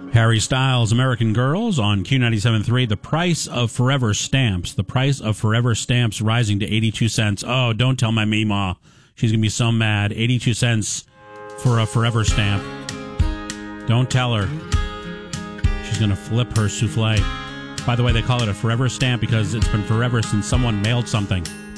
Harry Styles, American Girls on Q97.3. The price of forever stamps. The price of forever stamps rising to 82 cents. Oh, don't tell my Meemaw. She's going to be so mad. 82 cents for a forever stamp. Don't tell her. She's going to flip her souffle. By the way, they call it a forever stamp because it's been forever since someone mailed something.